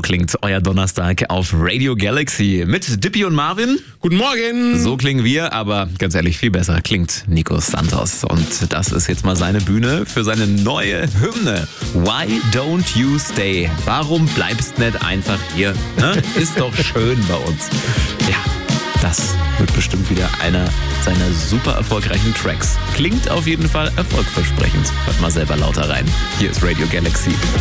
klingt euer Donnerstag auf Radio Galaxy mit Dippy und Marvin. Guten Morgen. So klingen wir, aber ganz ehrlich, viel besser klingt Nico Santos. Und das ist jetzt mal seine Bühne für seine neue Hymne. Why don't you stay? Warum bleibst nicht einfach hier? Ne? Ist doch schön bei uns. Ja, das wird bestimmt wieder einer seiner super erfolgreichen Tracks. Klingt auf jeden Fall erfolgversprechend. Hört mal selber lauter rein. Hier ist Radio Galaxy.